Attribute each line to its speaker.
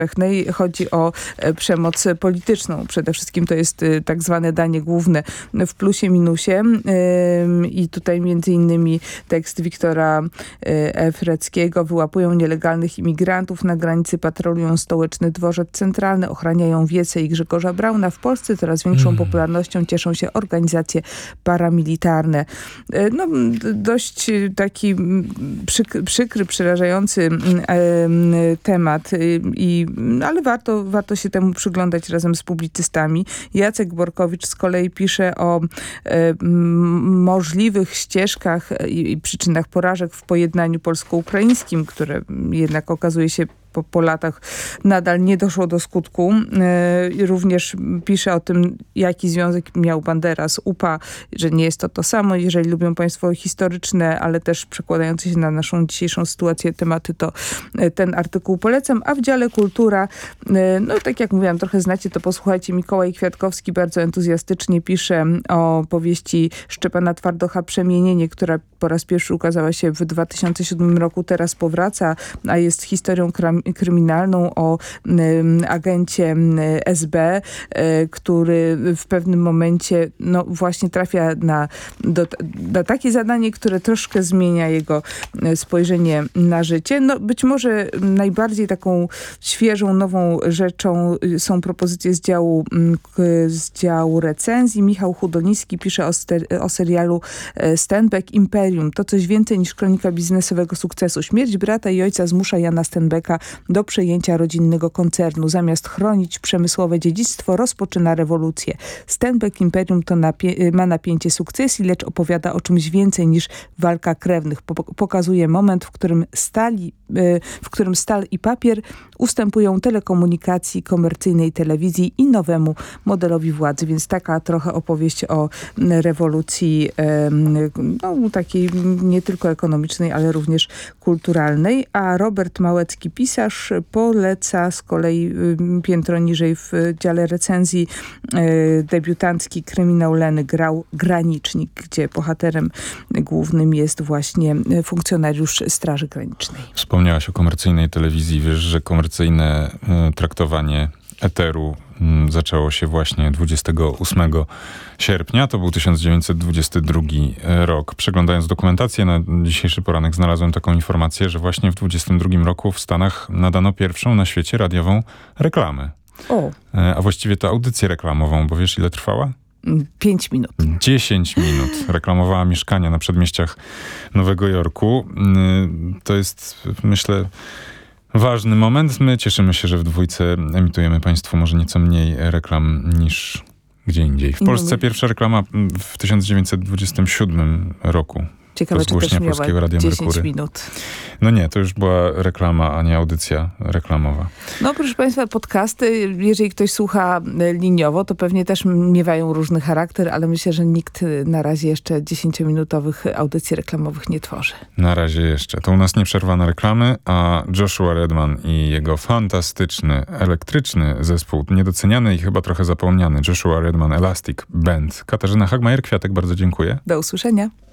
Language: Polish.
Speaker 1: Chodzi o przemoc polityczną. Przede wszystkim to jest tak zwane danie główne w plusie, minusie. I tutaj między innymi tekst Wiktora Freckiego. Wyłapują nielegalnych imigrantów na granicy, patrolują stołeczny dworzec centralny, ochraniają Wiecę i Grzegorza Brauna. W Polsce coraz większą popularnością cieszą się organizacje paramilitarne. No, dość taki przykry, przerażający temat, ale warto się temu przyglądać razem z publicystami. Jacek Borkowicz z kolei pisze o możliwych ścieżkach i przyczynach porażek w pojednaniu polsko-ukraińskim, które jednak okazuje się po latach nadal nie doszło do skutku. Również pisze o tym, jaki związek miał Bandera z UPA, że nie jest to samo. Jeżeli lubią państwo historyczne, ale też przekładające się na naszą dzisiejszą sytuację tematy, to ten artykuł polecam. A w dziale kultura, no tak jak mówiłam, trochę znacie, to posłuchajcie. Mikołaj Kwiatkowski bardzo entuzjastycznie pisze o powieści Szczepana Twardocha Przemienienie, która po raz pierwszy ukazała się w 2007 roku, teraz powraca, a jest historią kryminalną o agencie SB, który w pewnym momencie no właśnie trafia na takie zadanie, które troszkę zmienia jego spojrzenie na życie. No być może najbardziej taką świeżą, nową rzeczą są propozycje z działu recenzji. Michał Hudoniski pisze o serialu Stenbeck Imperium. To coś więcej niż kronika biznesowego sukcesu. Śmierć brata i ojca zmusza Jana Stenbecka do przejęcia rodzinnego koncernu. Zamiast chronić przemysłowe dziedzictwo, rozpoczyna rewolucję. Stenbeck Imperium to ma napięcie sukcesji, lecz opowiada o czymś więcej niż walka krewnych. Pokazuje moment, w którym stal i papier ustępują telekomunikacji, komercyjnej telewizji i nowemu modelowi władzy. Więc taka trochę opowieść o rewolucji no, takiej nie tylko ekonomicznej, ale również kulturalnej. A Robert Małecki, pisarz, poleca z kolei piętro niżej w dziale recenzji debiutancki kryminał Leny Granicznik, gdzie bohaterem głównym jest właśnie funkcjonariusz Straży Granicznej.
Speaker 2: Wspomniałaś o komercyjnej telewizji. Wiesz, że komercyjne traktowanie eteru zaczęło się właśnie 28 sierpnia. To był 1922 rok. Przeglądając dokumentację na dzisiejszy poranek znalazłem taką informację, że właśnie w 22 roku w Stanach nadano pierwszą na świecie radiową reklamę. A właściwie to audycję reklamową, bo wiesz ile trwała?
Speaker 1: 5 minut.
Speaker 2: 10 minut. Reklamowała mieszkania na przedmieściach Nowego Jorku. To jest, myślę, ważny moment. My cieszymy się, że w dwójce emitujemy państwu może nieco mniej reklam niż gdzie indziej. W Polsce pierwsza reklama w 1927 roku.
Speaker 1: Ciekawe, czy też miała 10 minut.
Speaker 2: No nie, to już była reklama, a nie audycja reklamowa.
Speaker 1: No proszę państwa, podcasty, jeżeli ktoś słucha liniowo, to pewnie też miewają różny charakter, ale myślę, że nikt na razie jeszcze 10-minutowych audycji reklamowych nie tworzy.
Speaker 2: Na razie jeszcze. To u nas nieprzerwane reklamy, a Joshua Redman i jego fantastyczny, elektryczny zespół, niedoceniany i chyba trochę zapomniany, Joshua Redman Elastic Band. Katarzyna Hagmajer-Kwiatek, bardzo dziękuję.
Speaker 1: Do usłyszenia.